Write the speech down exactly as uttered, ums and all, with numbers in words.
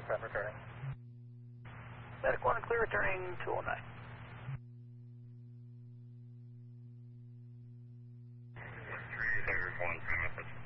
ten returning. Medic one clear returning two oh nine. Three, there's one, message.